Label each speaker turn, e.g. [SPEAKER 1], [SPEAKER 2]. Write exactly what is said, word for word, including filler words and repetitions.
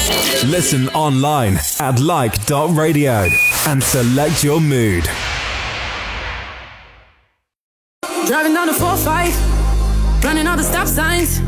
[SPEAKER 1] Listen online at like dot radio and select your mood.
[SPEAKER 2] Driving down the four five, running all the stop signs.